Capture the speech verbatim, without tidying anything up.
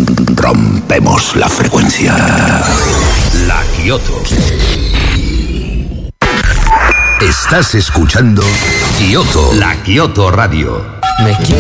Rompemos la frecuencia. La Kioto. Estás escuchando Kioto, la Kioto Radio. Me quiero